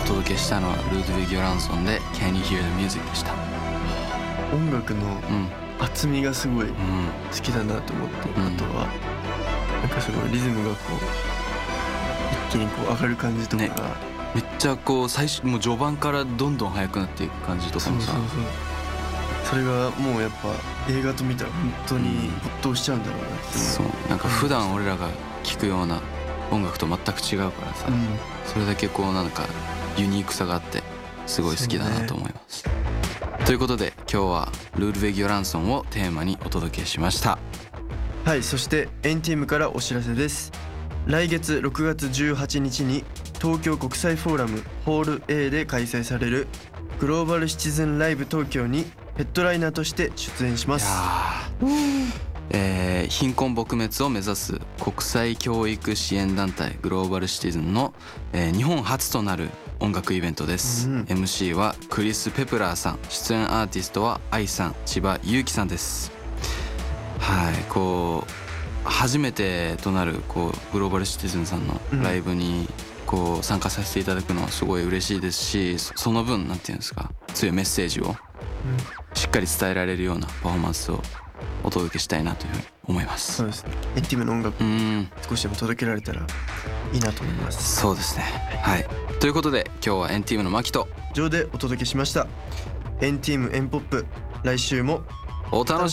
お届けしたのはルードヴィギ・ヨランソンで Can You Hear the Music でした。 音楽の厚みがすごい好きだなと思って、あとはなんかすごいリズムがこう一気にこう上がる感じとかが、ね、 めっちゃこう最初もう序盤からどんどん速くなっていく感じとかもさ、 それがもうやっぱ映画と見たら本当に没頭しちゃうんだろうなって。 そうなんか普段俺らが聴くような音楽と全く違うからさ、それだけこうなんかユニークさがあってすごい好きだなと思います、ということで今日はルードヴィギ・ヨランソンをテーマにお届けしました。 はい、そして&TEAMからお知らせです。来月6月18日に東京国際フォーラムホール A で開催されるグローバルシチズンライブ東京にヘッドライナーとして出演します。 貧困撲滅を目指す国際教育支援団体グローバルシティズンの、日本初となる音楽イベントです、MC はクリス・ペプラーさん、出演アーティストは愛さん、千葉祐希さんです。はい、こう初めてとなるこうグローバルシティズンさんのライブにこう参加させていただくのはすごい嬉しいですし、その分なんていうんですか、強いメッセージをしっかり伝えられるようなパフォーマンスをお届けしたいなというふうに思います。 そうですね、&TEAMの音楽少しでも届けられたらいいなと思います。 そうですね、はい、ということで今日は&TEAMのマキとジョーでお届けしました。&TEAM&POP、来週もお楽しみに。